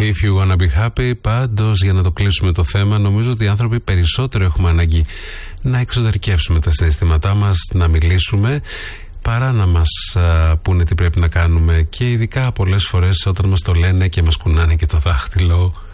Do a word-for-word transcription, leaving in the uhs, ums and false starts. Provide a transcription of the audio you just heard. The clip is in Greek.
If you wanna be happy. Πάντως, για να το κλείσουμε το θέμα, νομίζω ότι οι άνθρωποι περισσότερο έχουμε ανάγκη να εξωτερικεύσουμε τα συναισθήματά μας, να μιλήσουμε, παρά να μας α, πούνε τι πρέπει να κάνουμε. Και ειδικά πολλές φορές όταν μας το λένε και μας κουνάνε και το δάχτυλο.